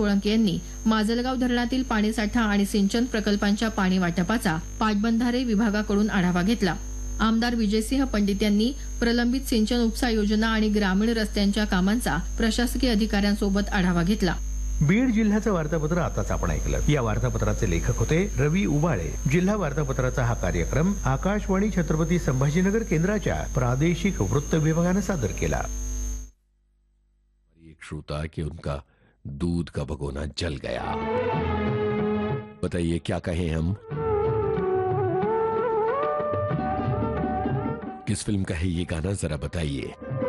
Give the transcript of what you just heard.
सोळंके यांनी माजलगाव धरणातील पाणीसाठा आणि सिंचन प्रकल्पांच्या पाणी वाटपाचा पाटबंधारे विभागाकडून आढावा घेतला. आमदार विजयसिंह पंडित यांनी प्रलंबित सिंचन उपसा योजना आणि ग्रामीण रस्त्यांच्या कामांचा प्रशासकीय अधिकाऱ्यांसोबत आढावा घेतला. बीड जिल्ह्याचं वार्तापत्र आताच आपण ऐकलं. या वार्तापत्राचे लेखक होते रवी उबाळे. जिल्हा वार्तापत्राचा हा कार्यक्रम आकाशवाणी छत्रपती संभाजीनगर केंद्राच्या प्रादेशिक वृत्त विभागानं सादर केला. एक श्रोता कि उनका दूध का भगोना जल गया. बताइए क्या कहें हम. किस फिल्म का है ये गाना, जरा बताइए.